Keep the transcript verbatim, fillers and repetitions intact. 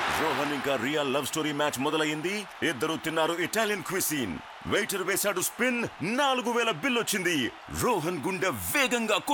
రోహన్ ఇంకా Riya love story match మొదలైంది. ఇద్దరు తిన్నారు ఇటాలియన్ క్విసిన్. వెయిటర్ వేశాడు స్పిన్. నాలుగు వేల బిల్ వచ్చింది. రోహన్ గుండె వేగంగా